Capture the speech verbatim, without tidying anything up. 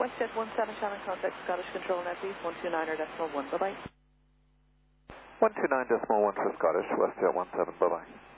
WestJet one seven, Shannon, contact Scottish Control net east, one two nine or decimal one, bye-bye. one two nine decimal one for Scottish, WestJet one seven, bye-bye.